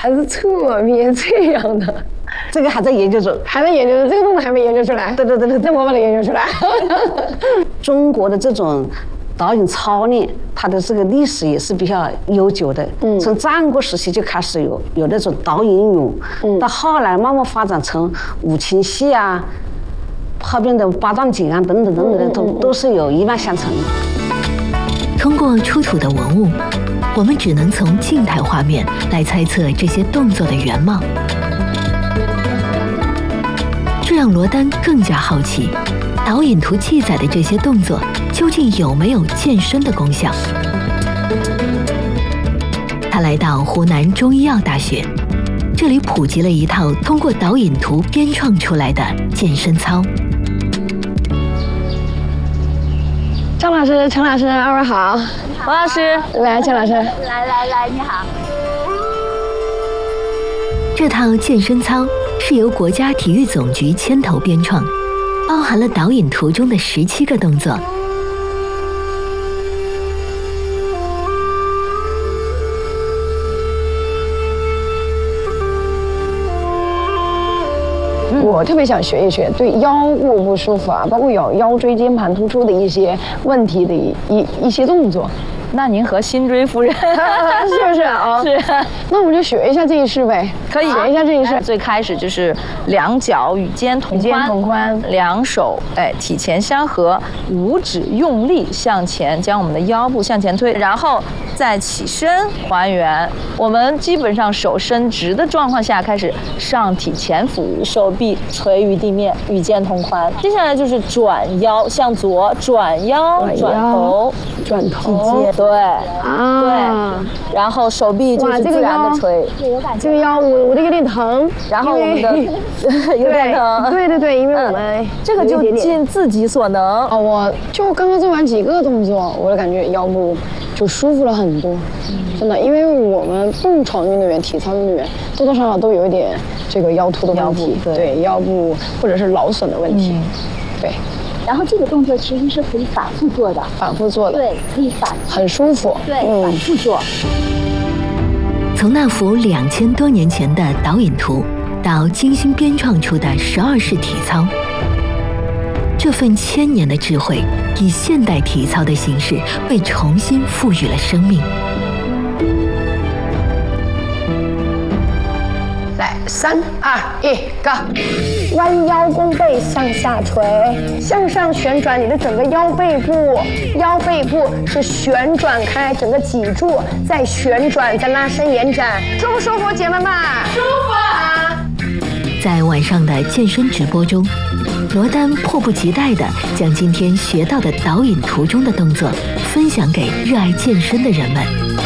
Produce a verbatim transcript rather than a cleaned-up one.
还是侧面这样的。 这个还在研究中， 还在研究中，这个动作还没研究出来。 对对对对， 那我把它研究出来。 中国的这种导引操练，它的这个历史也是比较悠久的。嗯，从战国时期就开始有有那种导引俑，嗯，到后来慢慢发展成五禽戏啊，后边的八段锦啊等等等等的，都都是有一脉相承的。 通过出土的文物，我们只能从静态画面来猜测这些动作的原貌。这让罗丹更加好奇，导引图记载的这些动作究竟有没有健身的功效？他来到湖南中医药大学，这里普及了一套通过导引图编创出来的健身操。 张老师、陈老师，二位好。 王老师， 来，陈老师， 来来来，你好。 这套健身操是由国家体育总局牵头编创，包含了导引图中的十七个动作。 我特别想学一学对腰部不舒服啊，包括有腰椎间盘突出的一些问题的一一一些动作。 那您和辛追夫人是不是啊？ 是。 那我们就学一下这一式呗。 可以学一下这一式。 最开始就是两脚与肩同宽， 同宽， 两手哎体前相合，五指用力向前，将我们的腰部向前推，然后再起身还原。我们基本上手伸直的状况下开始上体前俯，手臂垂于地面，与肩同宽。接下来就是转腰，向左转腰，转头， 转头。 对啊， 对，然后手臂就是自然的垂。 这个腰我我这有点疼， 然后我们的有点疼。 对对对，因为我们这个就尽自己所能。 哦，我就刚刚做完几个动作，我就感觉腰部就舒服了很多，真的，因为我们蹦床运动员、体操运动员多多少少都有一点这个腰突的问题，对腰部或者是劳损的问题，对。 然后这个动作其实是可以反复做的， 反复做的， 对，可以反， 很舒服， 对，嗯、反复做。 从那幅两千多年前的导引图，到精心编创出的十二式体操，这份千年的智慧，以现代体操的形式被重新赋予了生命。 来，三二一，Go！ 弯腰弓背向下垂，向上旋转你的整个腰背部，腰背部是旋转开，整个脊柱再旋转，再拉伸延展，舒不舒服，姐妹们？舒服啊！ 在晚上的健身直播中，罗丹迫不及待地将今天学到的导引图中的动作分享给热爱健身的人们。